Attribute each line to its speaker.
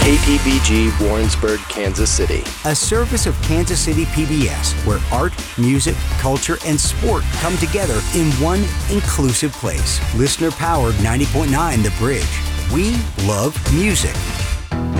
Speaker 1: KPBG Warrensburg, Kansas City.
Speaker 2: A service of Kansas City PBS, where art, music, culture, and sport come together in one inclusive place. Listener-powered 90.9 The Bridge. We love music.